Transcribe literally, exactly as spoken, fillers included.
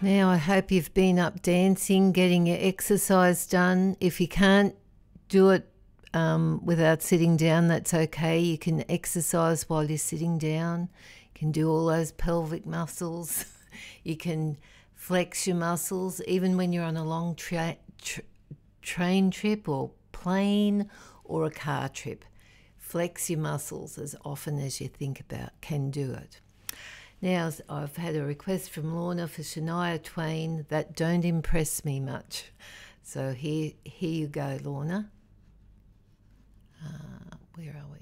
Now, I hope you've been up dancing, getting your exercise done. If you can't do it um, without sitting down, that's okay. You can exercise while you're sitting down. You can do all those pelvic muscles. You can flex your muscles, even when you're on a long tra tra train trip or plane or a car trip. Flex your muscles as often as you think about, can do it. Now, I've had a request from Lorna for Shania Twain that don't impress me much. So here, here you go, Lorna. Uh, where are we?